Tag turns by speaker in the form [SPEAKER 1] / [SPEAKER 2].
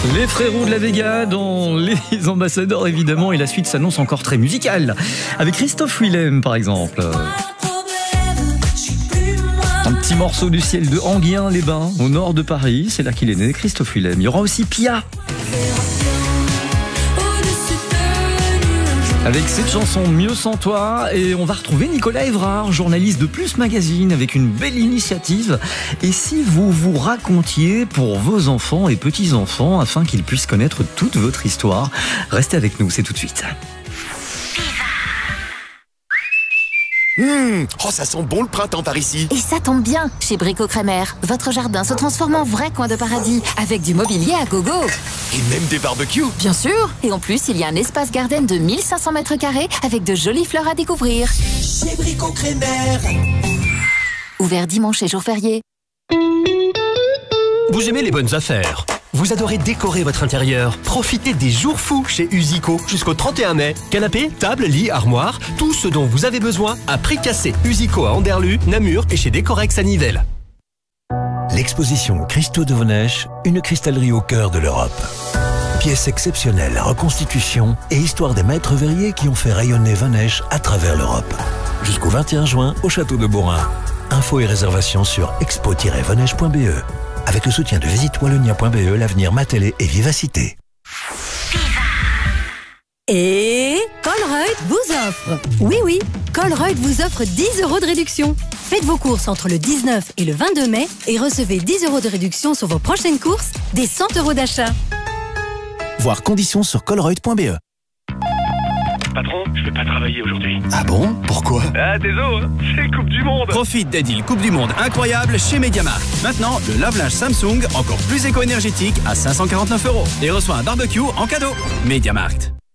[SPEAKER 1] Les frérots de la Vega dans Les Ambassadeurs évidemment, et la suite s'annonce encore très musicale avec Christophe Willem par exemple. Un petit morceau du ciel de Enghien-les-Bains au nord de Paris, c'est là qu'il est né, Christophe Willem. Il y aura aussi Pia avec cette chanson Mieux sans toi, et on va retrouver Nicolas Évrard, journaliste de Plus Magazine, avec une belle initiative. Et si vous vous racontiez pour vos enfants et petits-enfants afin qu'ils puissent connaître toute votre histoire? Restez avec nous, c'est tout de suite.
[SPEAKER 2] Oh, ça sent bon le printemps par ici.
[SPEAKER 3] Et ça tombe bien, chez Brico Crémer, votre jardin se transforme en vrai coin de paradis, avec du mobilier à gogo.
[SPEAKER 2] Et même des barbecues.
[SPEAKER 3] Bien sûr. Et en plus, il y a un espace garden de 1500 mètres carrés avec de jolies fleurs à découvrir.
[SPEAKER 4] Chez Brico Crémer.
[SPEAKER 3] Ouvert dimanche et jour férié.
[SPEAKER 5] Vous aimez les bonnes affaires? Vous adorez décorer votre intérieur? Profitez des jours fous chez Usico jusqu'au 31 mai. Canapé, table, lit, armoire, tout ce dont vous avez besoin à prix cassé. Usico à Anderlu, Namur et chez Décorex à Nivelles.
[SPEAKER 6] L'exposition Christo de Vonèche, une cristallerie au cœur de l'Europe. Pièces exceptionnelles, reconstitutions et histoire des maîtres verriers qui ont fait rayonner Vonèche à travers l'Europe. Jusqu'au 21 juin au château de Beaurain. Infos et réservations sur expo-vonèche.be. Avec le soutien de visitewallonia.be, l'avenir Matélé et Vivacité.
[SPEAKER 7] Et Colruyt vous offre. Oui, Colruyt vous offre 10 € de réduction. Faites vos courses entre le 19 et le 22 mai et recevez 10 € de réduction sur vos prochaines courses, des 100 € d'achat.
[SPEAKER 6] Voir conditions sur colruyt.be.
[SPEAKER 8] Patron, je vais pas travailler aujourd'hui.
[SPEAKER 6] Ah bon? Pourquoi?
[SPEAKER 8] Ah, désolé, c'est Coupe du Monde.
[SPEAKER 9] Profite des deals Coupe du Monde incroyables chez MediaMarkt. Maintenant, le lave-linge Samsung, encore plus éco-énergétique, à 549 €. Et reçois un barbecue en cadeau. MediaMarkt.